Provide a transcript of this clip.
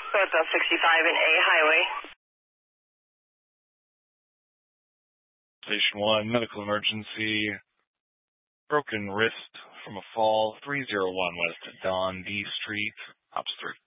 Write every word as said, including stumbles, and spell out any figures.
Northwest sixty-five and A Highway. Station one, medical emergency. Broken wrist from a fall, three oh one West Don D Street, Ops three.